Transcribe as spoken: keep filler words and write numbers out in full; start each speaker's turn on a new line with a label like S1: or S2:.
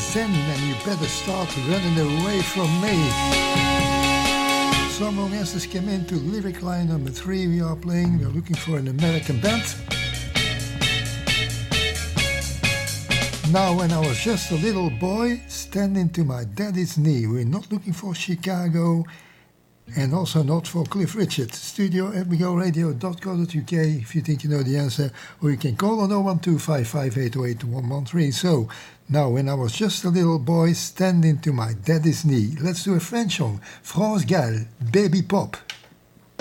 S1: then and you better start running away from me. Someone else has come into lyric line number three we are playing. We are looking for an American band. Now when I was just a little boy, standing to my daddy's knee. We're not looking for Chicago and also not for Cliff Richard. Studio at mego radio dot co dot uk if you think you know the answer. Or you can call on oh one two five five eight oh eight one one three. So, now when I was just a little boy, standing to my daddy's knee. Let's do a French song. France Gall, Baby Pop.